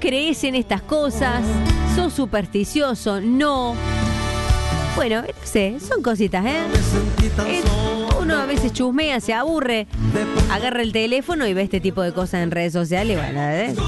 crees en estas cosas? ¿Sos supersticioso? No. Bueno, no sé, son cositas, uno a veces chusmea, se aburre, agarra el teléfono y ve este tipo de cosas en redes sociales y bueno,